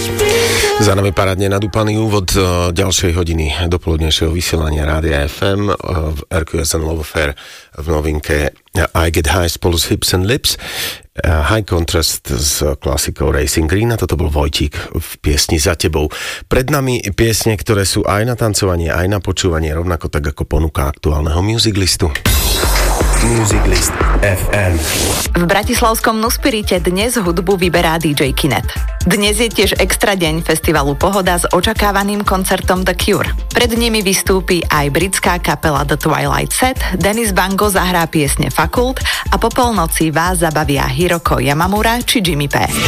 Za nami parádne nadúpaný úvod ďalšej hodiny dopoludnejšieho vysielania Rádia FM v RQS and Love Affair v novinke I Get High spolu s Hips and Lips. High Contrast s klasikou Racing Green a toto bol Vojtík v piesni Za tebou. Pred nami piesne, ktoré sú aj na tancovanie, aj na počúvanie, rovnako tak ako ponuka aktuálneho music listu. Music List FM. V bratislavskom Nuspirite dnes hudbu vyberá DJ Kinet. Dnes je tiež extra deň festivalu Pohoda s očakávaným koncertom The Cure. Pred nimi vystúpi aj britská kapela The Twilight Set, Dennis Bango zahrá piesne Fakult a po polnoci vás zabavia Hiroko Yamamura či Jimmy P.